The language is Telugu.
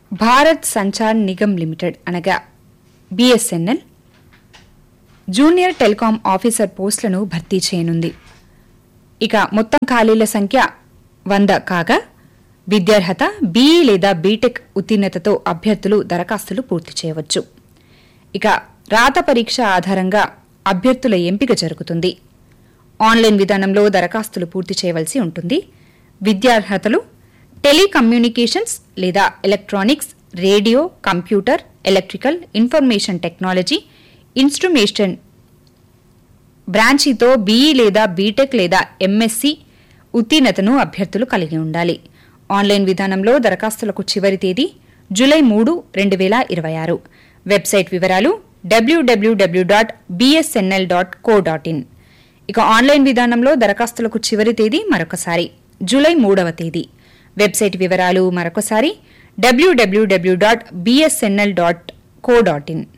భారత్ సంచార్ నిగమ్ లిమిటెడ్ అనగా బిఎస్ఎన్ఎల్ జూనియర్ టెలికాం ఆఫీసర్ పోస్టులను భర్తీ చేయనుంది. ఇక మొత్తం ఖాళీల సంఖ్య 100 కాగా విద్యార్హత బీఈ లేదా బీటెక్ ఉత్తీర్ణతతో అభ్యర్థులు దరఖాస్తులు పూర్తి చేయవచ్చు. ఇక రాత పరీక్ష ఆధారంగా అభ్యర్థుల ఎంపిక జరుగుతుంది. ఆన్లైన్ విధానంలో దరఖాస్తులు పూర్తి చేయవలసి ఉంటుంది. విద్యార్హతలు టెలికమ్యూనికేషన్స్ లేదా electronics, radio, computer, electrical, information technology, instrumentation బ్రాంచీతో BE లేదా బీటెక్ లేదా ఎంఎస్సీ ఉత్తీర్ణతను అభ్యర్థులు కలిగి ఉండాలి. ఆన్లైన్ విధానంలో దరఖాస్తులకు చివరి తేదీ జూలై 3, 2026. వెబ్సైట్ వివరాలు www.bsnl.co.in. ఇక ఆన్లైన్ విధానంలో దరఖాస్తులకు చివరి తేదీ మరొకసారి జూలై 3వ తేదీ. వెబ్సైట్ వివరాలు మరొకసారి www.bsnl.co.in.